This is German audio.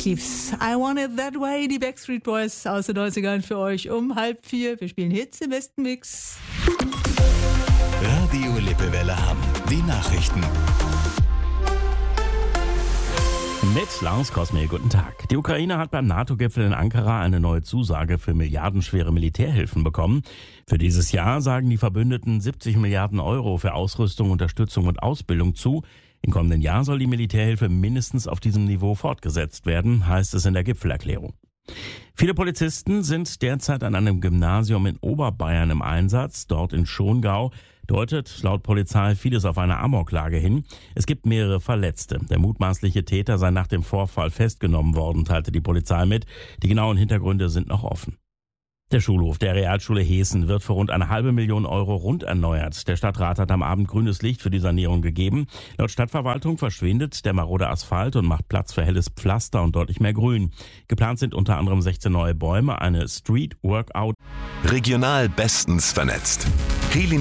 Ich lieb's. I Want It That Way, die Backstreet Boys aus den 90ern für euch um 3:30. Wir spielen Hits im besten Mix. Radio Lippewelle Hamm. Die Nachrichten. Mit Lars Kosmel, guten Tag. Die Ukraine hat beim NATO-Gipfel in Ankara eine neue Zusage für milliardenschwere Militärhilfen bekommen. Für dieses Jahr sagen die Verbündeten 70 Milliarden Euro für Ausrüstung, Unterstützung und Ausbildung zu. Im kommenden Jahr soll die Militärhilfe mindestens auf diesem Niveau fortgesetzt werden, heißt es in der Gipfelerklärung. Viele Polizisten sind derzeit an einem Gymnasium in Oberbayern im Einsatz. Dort in Schongau deutet laut Polizei vieles auf eine Amoklage hin. Es gibt mehrere Verletzte. Der mutmaßliche Täter sei nach dem Vorfall festgenommen worden, teilte die Polizei mit. Die genauen Hintergründe sind noch offen. Der Schulhof der Realschule Heßen wird für rund 500.000 Euro rund erneuert. Der Stadtrat hat am Abend grünes Licht für die Sanierung gegeben. Laut Stadtverwaltung verschwindet der marode Asphalt und macht Platz für helles Pflaster und deutlich mehr Grün. Geplant sind unter anderem 16 neue Bäume, eine Street Workout. Regional bestens vernetzt.